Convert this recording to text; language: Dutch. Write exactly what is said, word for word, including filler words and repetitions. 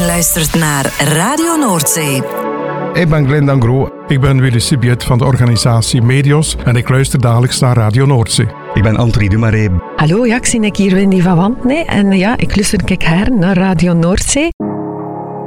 luistert naar Radio Noordzee. Ik ben Glenn Dangro. Ik ben Willy Sibiet van de organisatie Medios en ik luister dagelijks naar Radio Noordzee. Ik ben Anthony Dumaré. Hallo, ja, ik zie ik hier Wendy van Wantne en ja, ik luister kijk her naar Radio Noordzee.